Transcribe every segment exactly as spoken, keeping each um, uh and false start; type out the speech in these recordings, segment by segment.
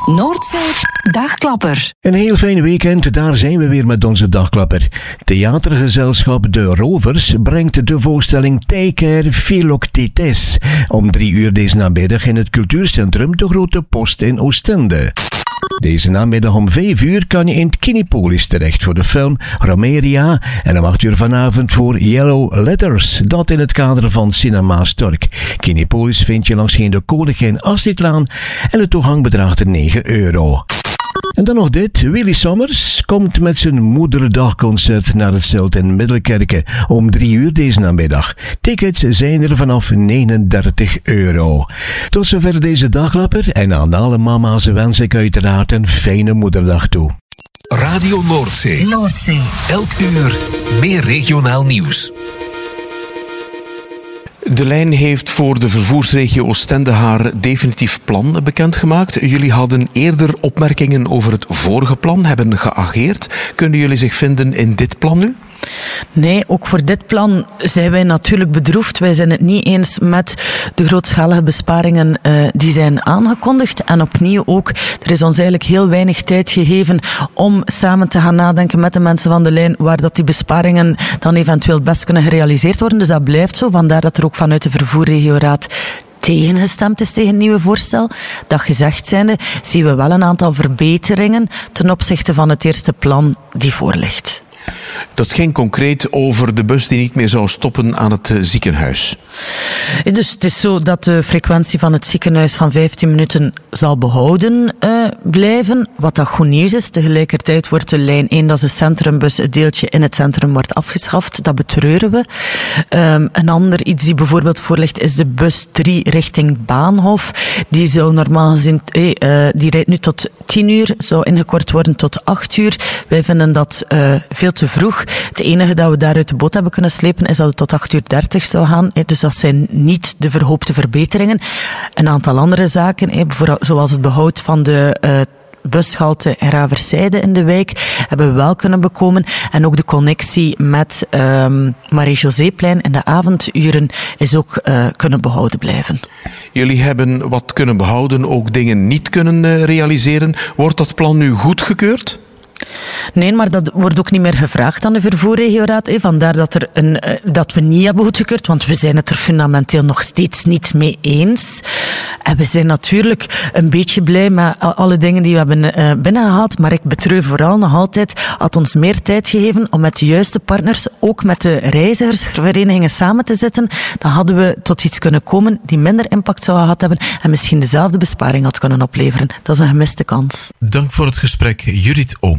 Noordzee Dagklapper. Een heel fijn weekend, daar zijn we weer met onze Dagklapper. Theatergezelschap De Rovers brengt de voorstelling Teiker Philoctetes om drie uur deze namiddag in het cultuurcentrum De Grote Post in Oostende. Deze namiddag om vijf uur kan je in het Kinepolis terecht voor de film Romeria en om acht uur vanavond voor Yellow Letters, dat in het kader van Cinema Stork. Kinepolis vind je langs de Koningin Astridlaan en de toegang bedraagt negen euro. En dan nog dit. Willy Sommers komt met zijn moederdagconcert naar het Zelt in Middelkerken om drie uur deze namiddag. Tickets zijn er vanaf negenendertig euro. Tot zover deze Dagklapper en aan alle mama's wens ik uiteraard een fijne moederdag toe. Radio Noordzee. Noordzee. Elk uur meer regionaal nieuws. De lijn heeft voor de vervoersregio Oostende haar definitief plan bekendgemaakt. Jullie hadden eerder opmerkingen over het vorige plan, hebben geageerd. Kunnen jullie zich vinden in dit plan nu? Nee, ook voor dit plan zijn wij natuurlijk bedroefd. Wij zijn het niet eens met de grootschalige besparingen uh, die zijn aangekondigd. En opnieuw ook, er is ons eigenlijk heel weinig tijd gegeven om samen te gaan nadenken met de mensen van de lijn waar dat die besparingen dan eventueel best kunnen gerealiseerd worden. Dus dat blijft zo, vandaar dat er ook vanuit de vervoerregioraad tegengestemd is tegen het nieuwe voorstel. Dat gezegd zijnde, zien we wel een aantal verbeteringen ten opzichte van het eerste plan die voorligt. Dat ging concreet over de bus die niet meer zou stoppen aan het ziekenhuis. Dus het is zo dat de frequentie van het ziekenhuis van vijftien minuten zal behouden uh, blijven. Wat dat goed nieuws is. Tegelijkertijd wordt de lijn één, dat is de centrumbus, het deeltje in het centrum wordt afgeschaft. Dat betreuren we. Um, een ander iets die bijvoorbeeld voorligt is de bus drie richting Baanhof. Die zou normaal gezien, eh, uh, die rijdt nu tot tien uur, zou ingekort worden tot acht uur. Wij vinden dat uh, veel te vroeg. Het enige dat we daar uit de boot hebben kunnen slepen is dat het tot acht uur dertig zou gaan. Dus dat zijn niet de verhoopte verbeteringen. Een aantal andere zaken, zoals het behoud van de uh, bushalte in Raverzijde in de wijk, hebben we wel kunnen bekomen. En ook de connectie met um, Marie-Joséplein in de avonduren is ook uh, kunnen behouden blijven. Jullie hebben wat kunnen behouden, ook dingen niet kunnen uh, realiseren. Wordt dat plan nu goedgekeurd? Nee, maar dat wordt ook niet meer gevraagd aan de vervoerregioraad. Eh. Vandaar dat, er een, dat we niet hebben goedgekeurd, want we zijn het er fundamenteel nog steeds niet mee eens. En we zijn natuurlijk een beetje blij met alle dingen die we hebben uh, binnengehaald, maar ik betreur vooral nog altijd, had ons meer tijd gegeven om met de juiste partners, ook met de reizigersverenigingen samen te zitten, dan hadden we tot iets kunnen komen die minder impact zou gehad hebben en misschien dezelfde besparing had kunnen opleveren. Dat is een gemiste kans. Dank voor het gesprek, Judith Ooms.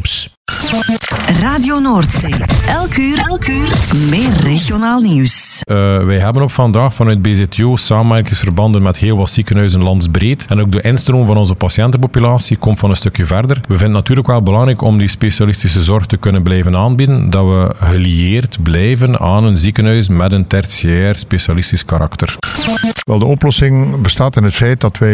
Radio Noordzee. Elk uur, elk uur meer regionaal nieuws. Uh, wij hebben op vandaag vanuit B Z T O samenwerkingsverbanden met heel wat ziekenhuizen landsbreed. En ook de instroom van onze patiëntenpopulatie komt van een stukje verder. We vinden het natuurlijk wel belangrijk om die specialistische zorg te kunnen blijven aanbieden. Dat we gelieerd blijven aan een ziekenhuis met een tertiair specialistisch karakter. Wel, de oplossing bestaat in het feit dat wij